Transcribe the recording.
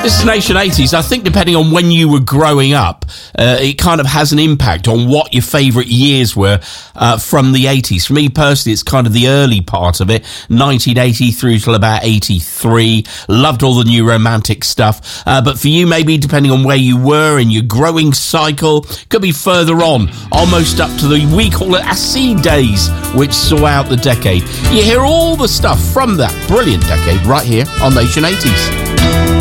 This is Nation 80s. I think depending on when you were growing up, it kind of has an impact on what your favourite years were from the 80s. For me personally, it's kind of the early part of it, 1980 through till about 83. Loved all the new romantic stuff. But for you, maybe depending on where you were in your growing cycle, could be further on, almost up to we call it Acid days, which saw out the decade. You hear all the stuff from that brilliant decade right here on Nation 80s.